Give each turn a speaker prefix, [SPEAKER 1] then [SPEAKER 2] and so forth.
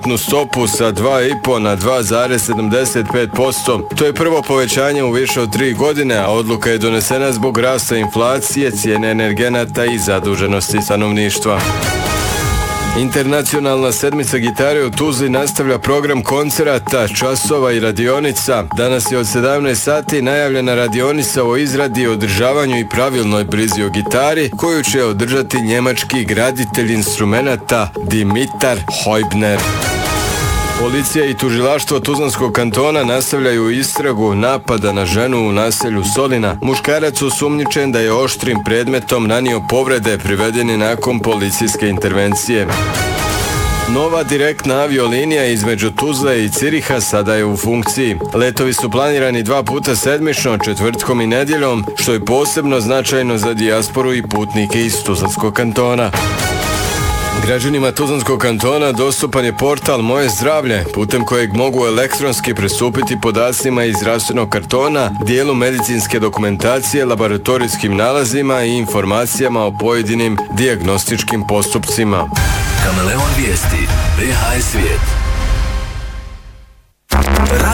[SPEAKER 1] stopu sa 2,5 na 2,75%. To je prvo povećanje u više od 3 godine, a odluka je donesena zbog rasta inflacije, cijene energenata i zaduženosti stanovništva. Internacionalna sedmica gitare u Tuzli nastavlja program koncerata, časova i radionica. Danas je od 17 sati najavljena radionica o izradi, održavanju i pravilnoj brizi o gitari, koju će održati njemački graditelj instrumenata Dimitar Heubner. Policija i tužilaštvo Tuzlanskog kantona nastavljaju istragu napada na ženu u naselju Solina. Muškarac osumnjičen da je oštrim predmetom nanio povrede, priveden je nakon policijske intervencije. Nova direktna aviolinija između Tuzle i Ciriha sada je u funkciji. Letovi su planirani 2 puta sedmično, četvrtkom i nedjeljom, što je posebno značajno za dijasporu i putnike iz Tuzlanskog kantona. Građanima Tuzlanskog kantona dostupan je portal Moje zdravlje, putem kojeg mogu elektronski pristupiti podacima iz zdravstvenog kartona, dijelu medicinske dokumentacije, laboratorijskim nalazima i informacijama o pojedinim dijagnostičkim postupcima.
[SPEAKER 2] Kameleon vijesti, BH svijet.